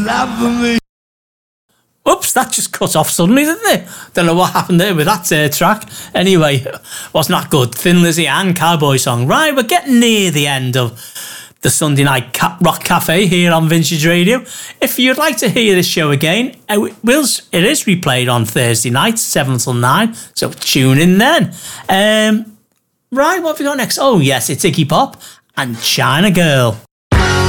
Love me. Oops, that just cut off suddenly, didn't it? Don't know what happened there with that track. Anyway, wasn't that good? Thin Lizzy and Cowboy Song. Right, we're getting near the end of the Sunday Night Rock Cafe here on Vintage Radio. If you'd like to hear this show again, it is replayed on Thursday night, 7 till 9, so tune in then. Right, what have we got next? Oh, yes, it's Iggy Pop and China Girl.